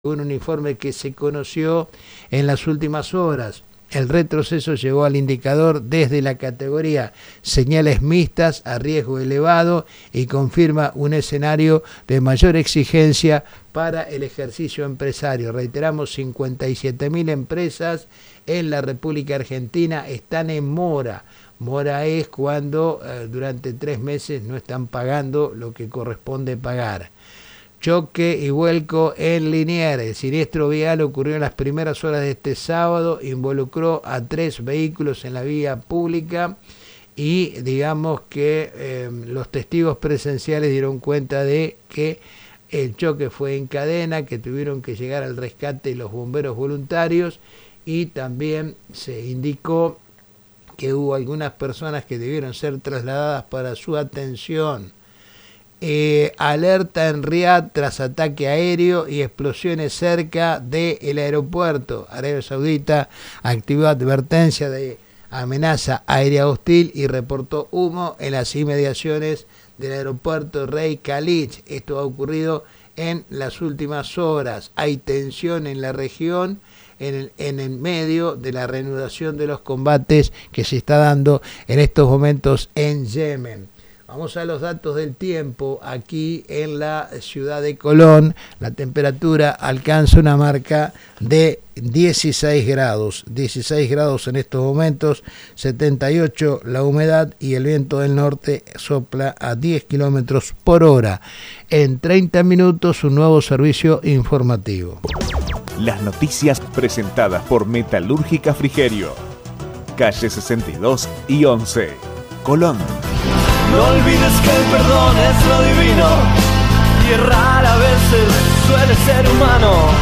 un uniforme que se conoció en las últimas horas. El retroceso llegó al indicador desde la categoría señales mixtas a riesgo elevado y confirma un escenario de mayor exigencia para el ejercicio empresario. Reiteramos, 57.000 empresas en la República Argentina están en mora. Mora es cuando durante 3 meses no están pagando lo que corresponde pagar. Choque y vuelco en Liniers. El siniestro vial ocurrió en las primeras horas de este sábado, involucró a 3 vehículos en la vía pública y digamos que los testigos presenciales dieron cuenta de que el choque fue en cadena, que tuvieron que llegar al rescate los bomberos voluntarios y también se indicó que hubo algunas personas que debieron ser trasladadas para su atención. Alerta en Riad tras ataque aéreo y explosiones cerca del aeropuerto. Arabia Saudita activó advertencia de amenaza aérea hostil y reportó humo en las inmediaciones del aeropuerto Rey Khalid. Esto ha ocurrido en las últimas horas. Hay tensión en la región en el medio de la reanudación de los combates que se está dando en estos momentos en Yemen. Vamos a los datos del tiempo. Aquí en la ciudad de Colón, la temperatura alcanza una marca de 16 grados. 16 grados en estos momentos, 78 la humedad y el viento del norte sopla a 10 kilómetros por hora. En 30 minutos, un nuevo servicio informativo. Las noticias presentadas por Metalúrgica Frigerio. Calle 62 y 11, Colón. No olvides que el perdón es lo divino y errar a veces suele ser humano.